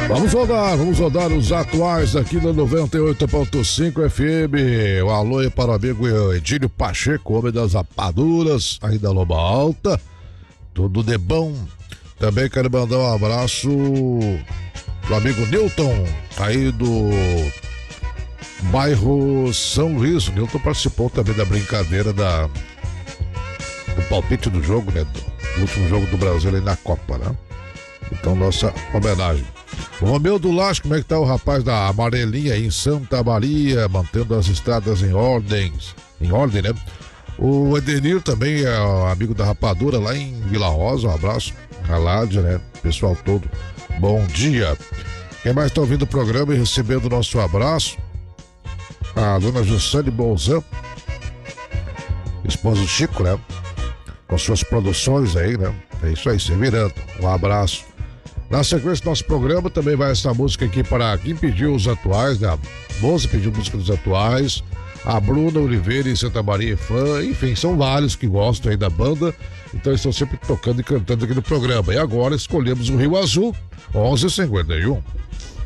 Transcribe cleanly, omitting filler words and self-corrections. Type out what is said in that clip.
Vamos rodar os atuais aqui na 98.5 FM. Um alô aí para o amigo Edílio Pacheco, homem das rapaduras, aí da Loma Alta. Tudo de bom. Também quero mandar um abraço pro amigo Newton, aí do bairro São Luís. O Newton participou também da brincadeira do palpite do jogo, né? Do último jogo do Brasil aí na Copa, né? Então, nossa homenagem. O Romeu do Laje, como é que tá o rapaz da Amarelinha aí em Santa Maria, mantendo as estradas em ordem, né? O Edenir também é amigo da Rapadura lá em Vila Rosa, um abraço. A Ládia, né? Pessoal todo, bom dia. Quem mais tá ouvindo o programa e recebendo o nosso abraço? A dona Jussane Bolzan, esposa do Chico, né? Com suas produções aí, né? É isso aí, se virando. Um abraço. Na sequência do nosso programa também vai essa música aqui para quem pediu os atuais, né? A moça pediu música dos atuais, a Bruna Oliveira em Santa Maria fã, enfim, são vários que gostam aí da banda, então estão sempre tocando e cantando aqui no programa. E agora escolhemos o Rio Azul, 11:51.